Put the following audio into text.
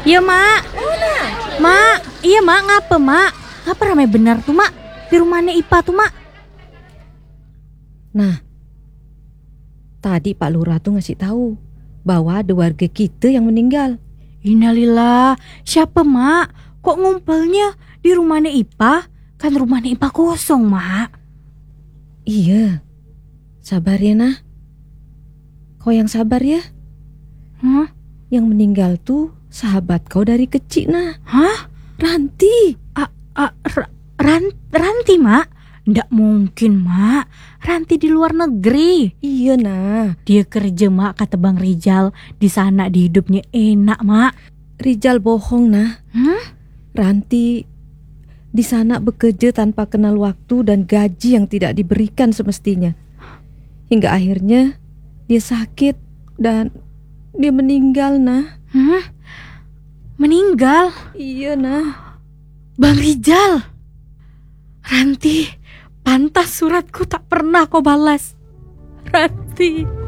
Iya, Mak. Mak, iya, Mak, ngapa, Mak? Ngapa ramai benar tuh, Mak? Di rumahnya Ipa tuh, Mak. Nah, tadi Pak Lurah tuh ngasih tahu bahwa ada warga kita yang meninggal. Innalillah, siapa, Mak? Kok ngumpulnya di rumahnya Ipa? Kan rumahnya Ipa kosong, Mak. Iya, sabar ya, Nah. Kau yang sabar ya. Hah? Yang meninggal tuh sahabat kau dari kecil, Nah. Hah? Ranti. Ranti, Mak? Nggak mungkin, Mak. Ranti di luar negeri. Iya, Nah. Dia kerja, Mak, kata Bang Rijal. Di sana di hidupnya enak, Mak. Rijal bohong, Nah. Ranti di sana bekerja tanpa kenal waktu dan gaji yang tidak diberikan semestinya. Hingga akhirnya dia sakit dan dia meninggal, Nah. Meninggal? Iya, Nah. Bang Rijal. Ranti, pantas suratku tak pernah kau balas. Ranti.